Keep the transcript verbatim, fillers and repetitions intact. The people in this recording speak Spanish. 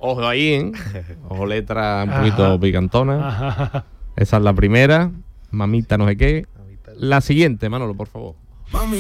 Ojo ahí, ¿eh? Ojo, letra un poquito Ajá. picantona. Ajá. Esa es la primera. Mamita no sé qué. La siguiente, Manolo, por favor. Mami.